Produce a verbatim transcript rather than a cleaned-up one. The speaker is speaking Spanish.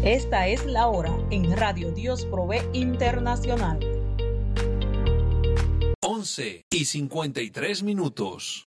Esta es la hora en Radio Dios Provee Internacional. once y cincuenta y tres minutos.